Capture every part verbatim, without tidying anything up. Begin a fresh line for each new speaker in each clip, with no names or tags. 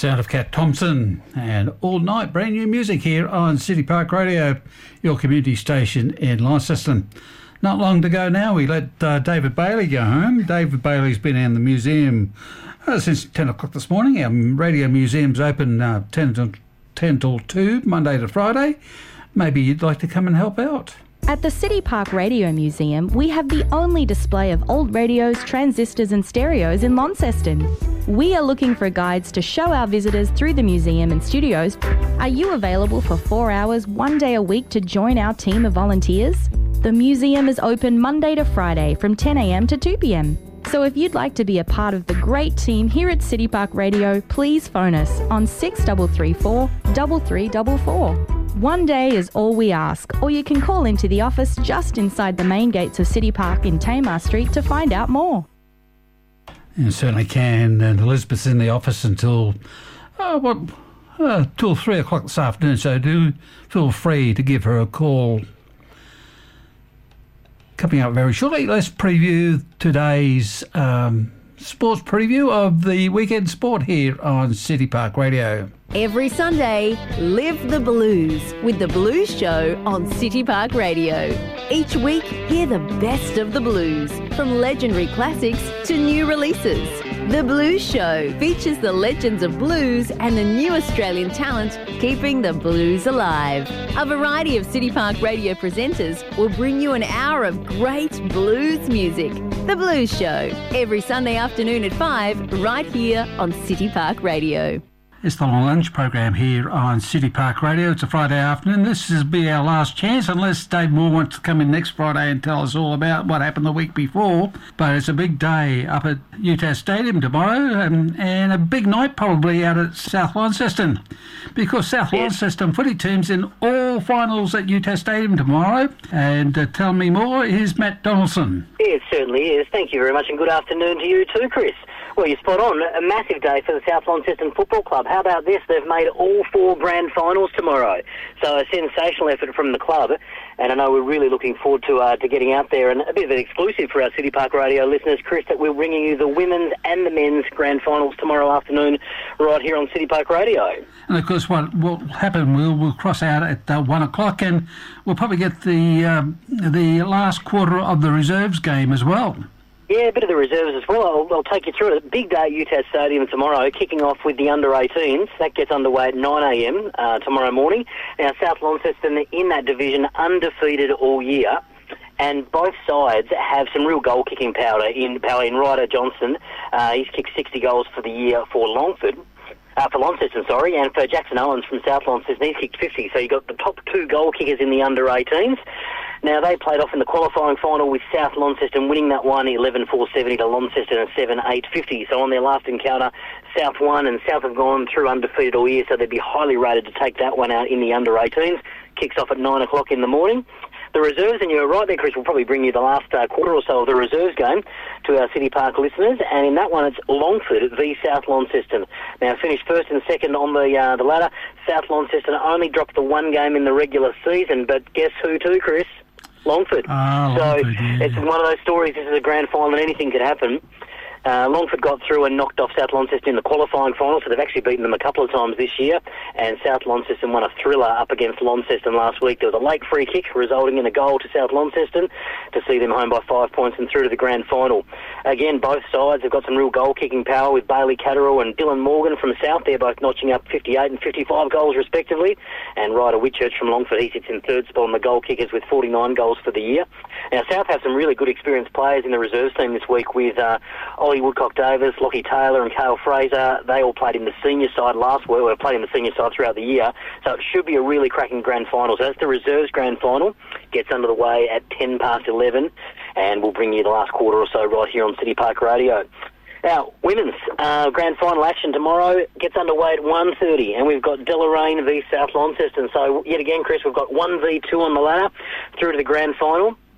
Sound of Cat Thompson, and all night brand new music here on City Park Radio, your community station in Launceston. Not long to go now, we let uh, David Bailey go home. David Bailey's been in the museum uh, since ten o'clock this morning. Our radio museum's open uh, ten till two, Monday to Friday. Maybe you'd like to come and help out.
At the City Park Radio Museum, we have the only display of old radios, transistors and stereos in Launceston. We are looking for guides to show our visitors through the museum and studios. Are you available for four hours, one day a week to join our team of volunteers? The museum is open Monday to Friday from ten a m to two p m. So if you'd like to be a part of the great team here at City Park Radio, please phone us on six three three four, three three four four. One day is all we ask, or you can call into the office just inside the main gates of City Park in Tamar Street to find out more.
You certainly can, and Elizabeth's in the office until uh, what, uh, till three o'clock this afternoon, so do feel free to give her a call. Coming up very shortly, let's preview today's um, sports preview of the weekend sport here on City Park Radio.
Every Sunday, live the blues with The Blues Show on City Park Radio. Each week, hear the best of the blues, from legendary classics to new releases. The Blues Show features the legends of blues and the new Australian talent keeping the blues alive. A variety of City Park Radio presenters will bring you an hour of great blues music. The Blues Show, every Sunday afternoon at five, right here on City Park Radio.
It's the Long Lunch program here on City Park Radio. It's a Friday afternoon. This will be our last chance, unless Dave Moore wants to come in next Friday and tell us all about what happened the week before. But it's a big day up at U T A S Stadium tomorrow, and, and a big night probably out at South Launceston, because South yes. Launceston footy team's in all finals at U T A S Stadium tomorrow. And uh, tell me more, here's Matt Donaldson.
Yeah, it certainly is. Thank you very much, and good afternoon to you too, Chris. Well, you're spot on. A massive day for the South Launceston Football Club. How about this? They've made all four grand finals tomorrow. So a sensational effort from the club. And I know we're really looking forward to uh, to getting out there. And a bit of an exclusive for our City Park Radio listeners, Chris, that we're bringing you the women's and the men's grand finals tomorrow afternoon right here on City Park Radio.
And of course, what will happen, we'll, we'll cross out at uh, one o'clock, and we'll probably get the um, the last quarter of the reserves game as well.
Yeah, a bit of the reserves as well. I'll, I'll take you through it. Big day at U T A S Stadium tomorrow, kicking off with the under eighteens. That gets underway at nine a m uh, tomorrow morning. Now, South Launceston in that division, undefeated all year. And both sides have some real goal-kicking power in, power in Ryder Johnson. Uh, he's kicked sixty goals for the year for Longford. Uh, for Launceston, sorry, and for Jackson Owens from South Launceston, he's kicked fifty. So you've got the top two goal kickers in the under eighteens. Now, they played off in the qualifying final with South Launceston winning that one eleven four seventy to Launceston and seven eight fifty. So on their last encounter, South won, and South have gone through undefeated all year, so they'd be highly rated to take that one out in the under eighteens. Kicks off at nine o'clock in the morning. The reserves, and you're right there, Chris, will probably bring you the last uh, quarter or so of the reserves game to our City Park listeners, and in that one it's Longford v South Launceston. Now, finished first and second on the uh, the ladder. South Launceston only dropped the one game in the regular season, but guess who too, Chris? Longford.
Oh,
so
Longford, yeah.
It's one of those stories, this is a grand final and anything could happen. Uh, Longford got through and knocked off South Launceston in the qualifying final, so they've actually beaten them a couple of times this year, and South Launceston won a thriller up against Launceston last week. There was a late free kick resulting in a goal to South Launceston to see them home by five points and through to the grand final. Again, both sides have got some real goal-kicking power with Bailey Catterall and Dylan Morgan from South. They're both notching up fifty-eight and fifty-five goals respectively, and Ryder Whitchurch from Longford, he sits in third spot on the goal kickers with forty-nine goals for the year. Now, South have some really good experienced players in the reserves team this week with uh, Ollie Woodcock-Davis, Lockie Taylor and Cale Fraser. They all played in the senior side last week, or played in the senior side throughout the year, so it should be a really cracking grand final. So that's the reserves grand final. Gets under the way at ten past eleven, and we'll bring you the last quarter or so right here on City Park Radio. Now, women's uh, grand final action tomorrow gets underway at one thirty, and we've got Deloraine v South Launceston. So, yet again, Chris, we've got one v two on the ladder through to the grand final.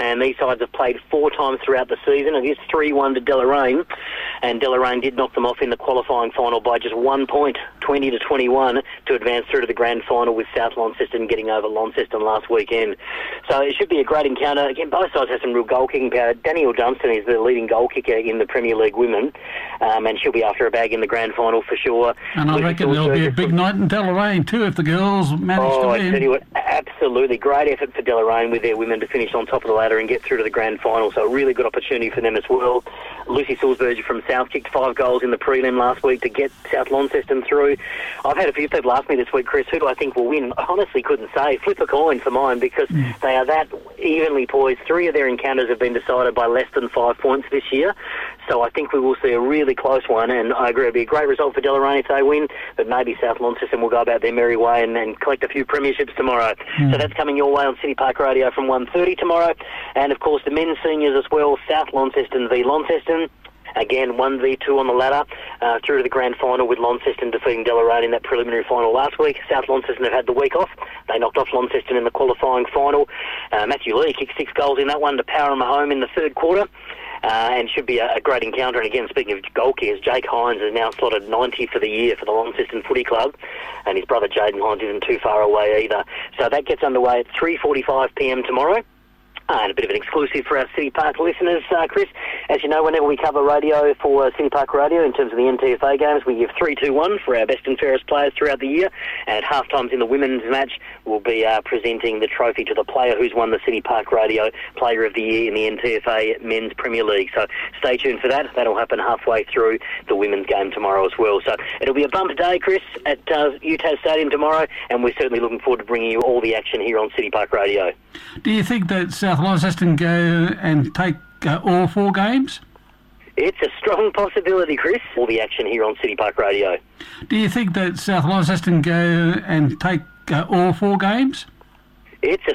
And these sides have played four times throughout the season. It is three one to Deloraine, and Deloraine did knock them off in the qualifying final by just one point, twenty to twenty-one, to advance through to the grand final, with South Launceston getting over Launceston last weekend. So it should be a great encounter. Again, both sides have some real goal-kicking power. Danielle Dunstan is the leading goal kicker in the Premier League women, um, and she'll be after a bag in the grand final for sure.
And I
Lucy
reckon there'll be a big night in Deloraine too if the girls manage
oh,
to
I
win.
tell you what, absolutely great effort for Deloraine with their women to finish on top of the ladder and get through to the grand final. So a really good opportunity for them as well. Lucy Sulzberger from South kicked five goals in the prelim last week to get South Launceston through. I've had a few people ask me this week, Chris, who do I think will win? I honestly couldn't say. Flip a coin for mine, because mm. they are that evenly poised. Three of their encounters have been decided by less than five points this year. So I think we will see a really close one, and I agree it'll be a great result for Deloraine if they win, but maybe South Launceston will go about their merry way and, and collect a few premierships tomorrow. Mm. So that's coming your way on City Park Radio from one thirty tomorrow. And of course the men's seniors as well, South Launceston v Launceston. Again, one v two on the ladder, uh, through to the grand final, with Launceston defeating Deloraine in that preliminary final last week. South Launceston have had the week off. They knocked off Launceston in the qualifying final. Uh, Matthew Lee kicked six goals in that one to power them home in the third quarter. Uh, and should be a, a great encounter. And again, speaking of goal kickers, Jake Hines is now slotted ninety for the year for the Launceston Footy Club, and his brother Jaden Hines isn't too far away either. So that gets underway at three forty-five p m tomorrow. Uh, and a bit of an exclusive for our City Park listeners, uh, Chris. As you know, whenever we cover radio for uh, City Park Radio, in terms of the N T F A games, we give three two one for our best and fairest players throughout the year. And at half-times in the women's match, we'll be uh, presenting the trophy to the player who's won the City Park Radio Player of the Year in the N T F A Men's Premier League. So stay tuned for that. That'll happen halfway through the women's game tomorrow as well. So it'll be a bumper day, Chris, at uh, U T A S Stadium tomorrow, and we're certainly looking forward to bringing you all the action here on City Park Radio.
Do you think that South Launceston go and take uh, all four games?
It's a strong possibility, Chris. All the action here on City Park Radio.
Do you think that South Launceston go and take uh, all four games?
It's a